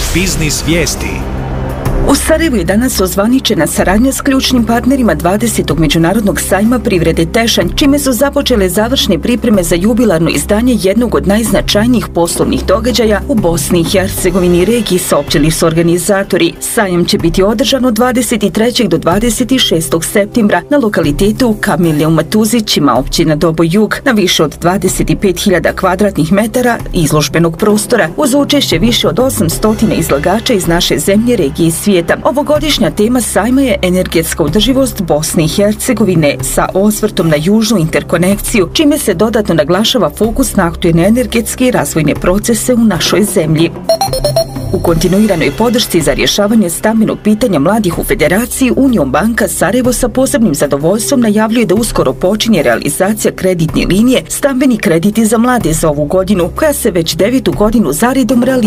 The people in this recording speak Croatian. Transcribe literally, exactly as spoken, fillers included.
Biznis vijesti. U Sarajevu je danas ozvaničena saradnja s ključnim partnerima dvadesetog Međunarodnog sajma privrede Tešanj, čime su započele završne pripreme za jubilarno izdanje jednog od najznačajnijih poslovnih događaja u Bosni i Hercegovini i regiji, saopćili su organizatori. Sajam će biti održan od dvadeset trećeg do dvadeset šestog septembra na lokalitetu Kamilje u Matuzićima, općina Doboj Jug, na više od dvadeset pet hiljada kvadratnih metara izložbenog prostora, uz učešće više od osamsto izlagača iz naše zemlje, regije i svijeta. Ovogodišnja tema sajma je energetska održivost Bosne i Hercegovine sa osvrtom na južnu interkonekciju, čime se dodatno naglašava fokus na aktuelne energetske i razvojne procese u našoj zemlji. U kontinuiranoj podršci za rješavanje stambenog pitanja mladih u Federaciji, Union banka Sarajevo sa posebnim zadovoljstvom najavljuje da uskoro počinje realizacija kreditne linije Stambeni krediti za mlade za ovu godinu, koja se već devetu godinu zaredom realizuje